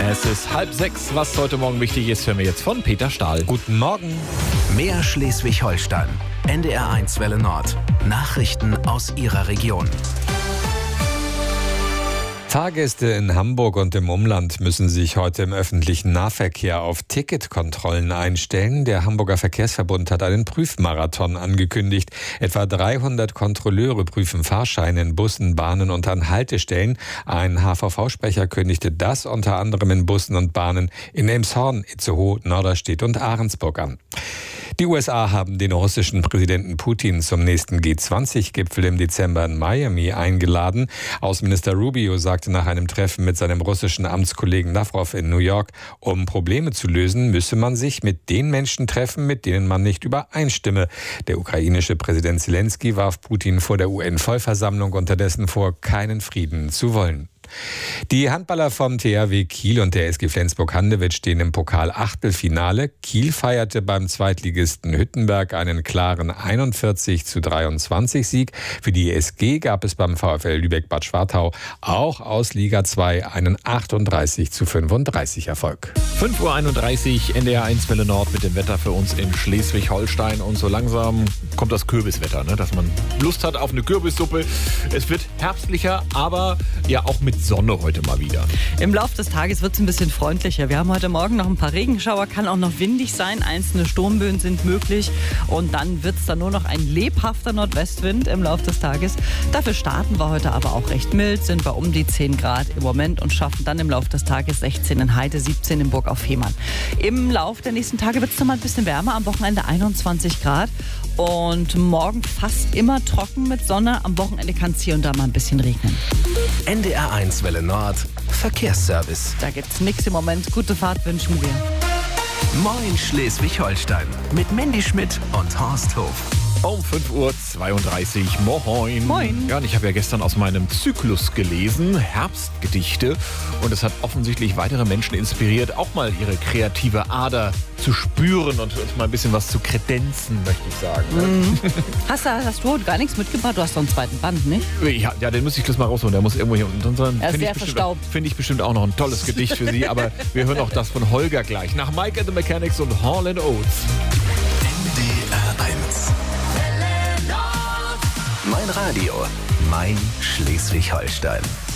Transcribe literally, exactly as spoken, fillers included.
Es ist halb sechs. Was heute Morgen wichtig ist, hören wir jetzt von Peter Stahl. Guten Morgen. Mehr Schleswig-Holstein. N D R eins Welle Nord. Nachrichten aus Ihrer Region. Fahrgäste in Hamburg und im Umland müssen sich heute im öffentlichen Nahverkehr auf Ticketkontrollen einstellen. Der Hamburger Verkehrsverbund hat einen Prüfmarathon angekündigt. Etwa dreihundert Kontrolleure prüfen Fahrscheine in Bussen, Bahnen und an Haltestellen. Ein H V V-Sprecher kündigte das unter anderem in Bussen und Bahnen in Elmshorn, Itzehoe, Norderstedt und Ahrensburg an. Die U S A haben den russischen Präsidenten Putin zum nächsten G zwanzig Gipfel im Dezember in Miami eingeladen. Außenminister Rubio sagte nach einem Treffen mit seinem russischen Amtskollegen Lavrov in New York, um Probleme zu lösen, müsse man sich mit den Menschen treffen, mit denen man nicht übereinstimme. Der ukrainische Präsident Zelensky warf Putin vor der U N-Vollversammlung unterdessen vor, keinen Frieden zu wollen. Die Handballer vom T H W Kiel und der S G Flensburg-Handewitt stehen im Pokal-Achtelfinale. Kiel feierte beim Zweitligisten Hüttenberg einen klaren einundvierzig zu dreiundzwanzig Sieg. Für die S G gab es beim VfL Lübeck-Bad Schwartau auch aus Liga zwei einen achtunddreißig zu fünfunddreißig Erfolg. fünf Uhr einunddreißig, N D R eins Welle Nord mit dem Wetter für uns in Schleswig-Holstein. Und so langsam kommt das Kürbiswetter, ne? Dass man Lust hat auf eine Kürbissuppe. Es wird herbstlicher, aber ja auch mit Sonne heute mal wieder. Im Laufe des Tages wird es ein bisschen freundlicher. Wir haben heute Morgen noch ein paar Regenschauer, kann auch noch windig sein. Einzelne Sturmböen sind möglich. Und dann wird es dann nur noch ein lebhafter Nordwestwind im Laufe des Tages. Dafür starten wir heute aber auch recht mild, sind wir um die zehn Grad im Moment und schaffen dann im Laufe des Tages sechzehn in Heide, siebzehn in Burg auf Fehmarn. Im Laufe der nächsten Tage wird es noch mal ein bisschen wärmer. Am Wochenende einundzwanzig Grad. Und morgen fast immer trocken mit Sonne. Am Wochenende kann es hier und da mal ein bisschen regnen. N D R eins Welle Nord. Verkehrsservice. Da gibt's nichts im Moment. Gute Fahrt wünschen wir. Moin Schleswig-Holstein. Mit Mandy Schmidt und Horst Hof. Um fünf Uhr zweiunddreißig. Moin. Moin. Ja, und ich habe ja gestern aus meinem Zyklus gelesen, Herbstgedichte. Und es hat offensichtlich weitere Menschen inspiriert, auch mal ihre kreative Ader zu spüren und uns mal ein bisschen was zu kredenzen, möchte ich sagen. Mhm. Hast, du, hast du heute gar nichts mitgebracht? Du hast doch einen zweiten Band, nicht? Ja, ja, den muss ich gleich mal rausholen. Der muss irgendwo hier unten sein. Er ist Finde sehr ich bestimmt- verstaubt. Finde ich bestimmt auch noch ein tolles Gedicht für Sie. Aber wir hören auch das von Holger gleich. Nach Mike and the Mechanics und Hall and Oates. N D R eins. Mein Radio. Mein Schleswig-Holstein.